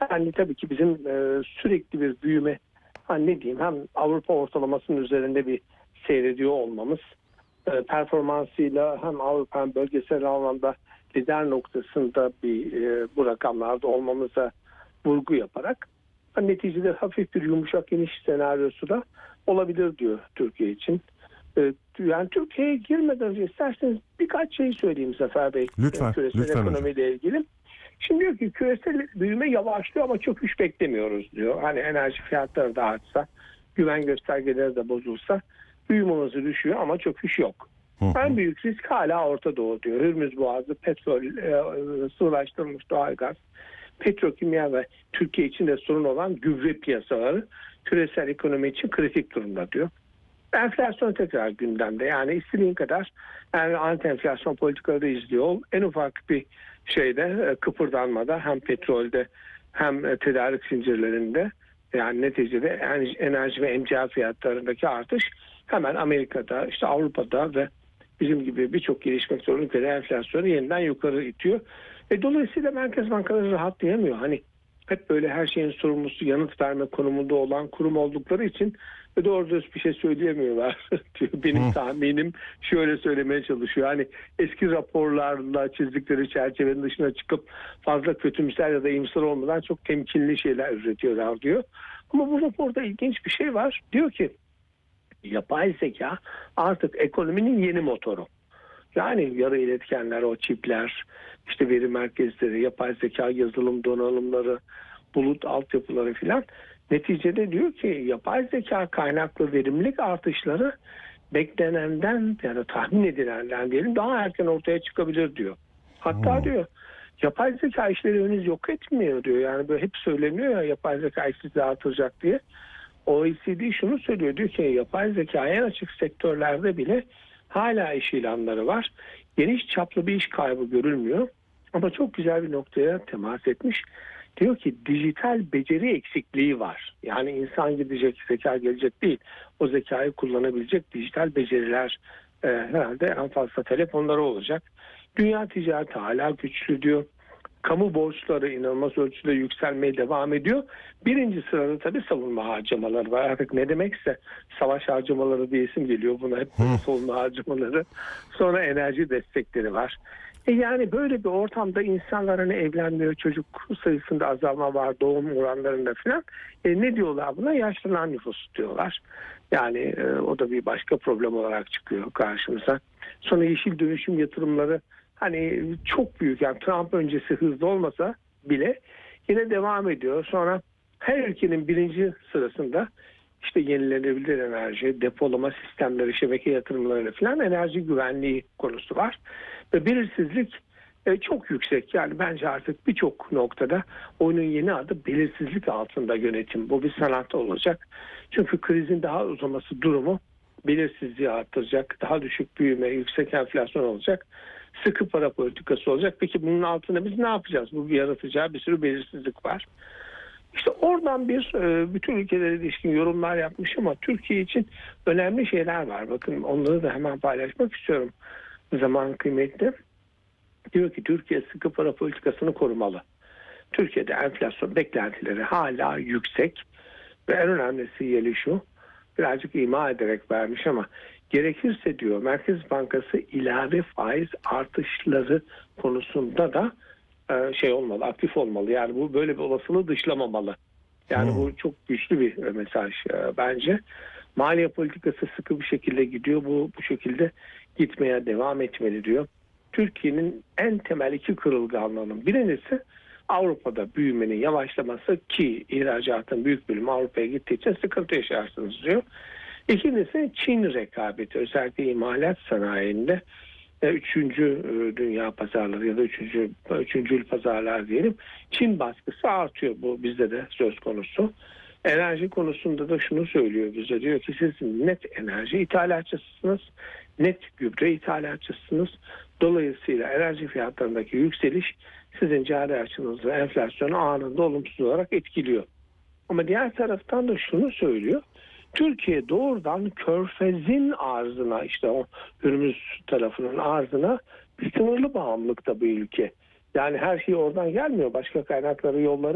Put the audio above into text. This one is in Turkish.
Yani tabii ki bizim sürekli bir büyüme, hani ne diyeyim, hem Avrupa ortalamasının üzerinde bir seyrediyor olmamız, performansıyla hem Avrupa hem bölgesel anlamda lider noktasında bu rakamlarda olmamıza vurgu yaparak neticede hafif bir yumuşak iniş senaryosu da olabilir diyor Türkiye için. Yani Türkiye'ye girmeden önce isterseniz birkaç şey söyleyeyim Zafer Bey. Lütfen, Küresel lütfen hocam. ekonomiyle ilgili. Şimdi diyor ki küresel büyüme yavaşlıyor ama çöküş beklemiyoruz diyor. Hani enerji fiyatları da artsa, güven göstergeleri de bozulsa büyüme hızı düşüyor ama çöküş yok. En büyük risk hala Orta Doğu diyor. Hürmüz Boğazı, petrol, sıvılaştırılmış doğalgaz, petrokimya ve Türkiye için de sorun olan gübre piyasaları küresel ekonomi için kritik durumda diyor. Enflasyon tekrar gündemde. Yani istediğin kadar yani anti enflasyon politikaları da izliyor ol. En ufak bir şeyde kıpırdanmada hem petrolde hem tedarik zincirlerinde, yani neticede enerji ve emtia fiyatlarındaki artış hemen Amerika'da, işte Avrupa'da ve bizim gibi birçok gelişmekte olan ülkede enflasyonu yeniden yukarı itiyor. Dolayısıyla merkez bankaları rahatlayamıyor. Hani hep böyle her şeyin sorumlusu yanıt verme konumunda olan kurum oldukları için doğru düz bir şey söyleyemiyorlar. Benim tahminim şöyle söylemeye çalışıyor. Hani eski raporlarla çizdikleri çerçevenin dışına çıkıp fazla kötümser ya da iyimser olmadan çok temkinli şeyler üretiyorlar diyor. Ama bu raporda ilginç bir şey var. Diyor ki yapay zeka artık ekonominin yeni motoru. Yani yarı iletkenler, o çipler, işte veri merkezleri, yapay zeka yazılım donanımları, bulut altyapıları filan. Neticede diyor ki yapay zeka kaynaklı verimlilik artışları beklenenden ya da tahmin edilenden diyelim daha erken ortaya çıkabilir diyor. Hatta diyor yapay zeka işleri henüz yok etmiyor diyor. Yani böyle hep söyleniyor ya yapay zeka işleri artıracak diye. OECD şunu söylüyor, diyor ki yapay zeka en açık sektörlerde bile hala iş ilanları var. Geniş çaplı bir iş kaybı görülmüyor. Ama çok güzel bir noktaya temas etmiş. Diyor ki dijital beceri eksikliği var. Yani insan gidecek, zeka gelecek değil. O zekayı kullanabilecek dijital beceriler herhalde en fazla telefonları olacak. Dünya ticareti hala güçlü diyor. Kamu borçları inanılmaz ölçüde yükselmeye devam ediyor. Birinci sırada tabii savunma harcamaları var. Artık ne demekse savaş harcamaları diye isim geliyor. Buna hep savunma harcamaları. Sonra enerji destekleri var. Yani böyle bir ortamda insanlar hani evlenmiyor, çocuk sayısında azalma var, doğum oranlarında falan. Ne diyorlar buna? Yaşlanan nüfus diyorlar. Yani o da bir başka problem olarak çıkıyor karşımıza. Sonra yeşil dönüşüm yatırımları hani çok büyük, yani Trump öncesi hızlı olmasa bile yine devam ediyor. Sonra her ülkenin birinci sırasında işte yenilenebilir enerji, depolama sistemleri, şebeke yatırımları falan, enerji güvenliği konusu var. Ve belirsizlik çok yüksek. Yani bence artık birçok noktada oyunun yeni adı belirsizlik altında yönetim. Bu bir sanat olacak. Çünkü krizin daha uzaması durumu belirsizliği arttıracak. Daha düşük büyüme, yüksek enflasyon olacak. Sıkı para politikası olacak. Peki bunun altında biz ne yapacağız? Bu yaratacağı bir sürü belirsizlik var. İşte oradan bütün ülkelere ilişkin yorumlar yapmış ama Türkiye için önemli şeyler var. Bakın onları da hemen paylaşmak istiyorum. Zaman kıymetli. Diyor ki Türkiye sıkı para politikasını korumalı. Türkiye'de enflasyon beklentileri hala yüksek ve en önemlisi yeri şu, birazcık ima ederek vermiş ama gerekirse diyor Merkez Bankası ilave faiz artışları konusunda da şey olmalı, aktif olmalı. Yani bu böyle bir olasılığı dışlamamalı. Yani bu çok güçlü bir mesaj bence. Maliye politikası sıkı bir şekilde gidiyor. Bu şekilde gitmeye devam etmeli diyor. Türkiye'nin en temel iki kırılganlığının birincisi Avrupa'da büyümenin yavaşlaması ki ihracatın büyük bölümü Avrupa'ya gittiği için sıkıntı yaşarsınız diyor. İkincisi Çin rekabeti, özellikle imalat sanayinde üçüncü dünya pazarları ya da üçüncül pazarlar diyelim. Çin baskısı artıyor, bu bizde de söz konusu. Enerji konusunda da şunu söylüyor bize, diyor ki siz net enerji ithalatçısınız, net gübre ithalatçısınız. Dolayısıyla enerji fiyatlarındaki yükseliş sizin cari açınızı, enflasyonu anında olumsuz olarak etkiliyor. Ama diğer taraftan da şunu söylüyor. Türkiye doğrudan Körfez'in arzına, işte o Hürmüz tarafının arzına bir sınırlı bağımlılıkta bir ülke. Yani her şey oradan gelmiyor. Başka kaynakları, yolları